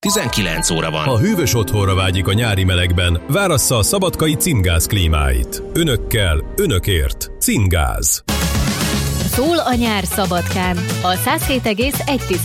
19 óra van. Ha hűvös otthonra vágyik a nyári melegben, várassza a szabadkai Cimgáz klímáit. Önökkel, önökért. Cimgáz. Szól a nyár Szabadkán. A 107,1